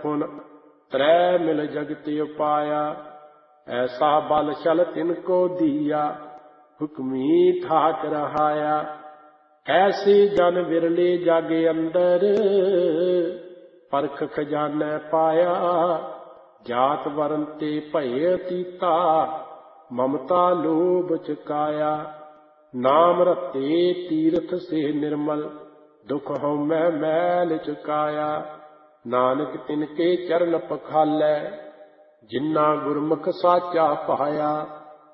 पुन त्रै मिल जगत उपाया। ऐसा बल छल तिनको दिया हुक्मी ठाक रहाया। ऐसे जन विरले जागे अंदर परख खजाना पाया। जात वरन ते भय अतीता ममता लोभ चुकाया। नाम रते तीरथ से निर्मल दुख हउमੈ मैल चुकाया। नानक तिनके चरण पखालै जिन्ना गुरमुख साचा पाया।